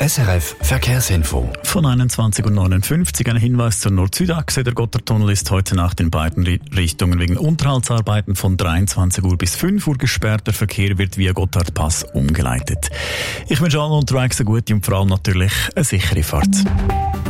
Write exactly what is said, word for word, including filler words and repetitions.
S R F Verkehrsinfo. Von einundzwanzig Uhr neunundfünfzig ein Hinweis zur Nord-Süd-Achse. Der Gotthardtunnel ist heute Nacht in beiden Richtungen wegen Unterhaltsarbeiten von dreiundzwanzig Uhr bis fünf Uhr gesperrt. Der Verkehr wird via Gotthardpass umgeleitet. Ich wünsche allen unterwegs eine gute und vor allem natürlich eine sichere Fahrt.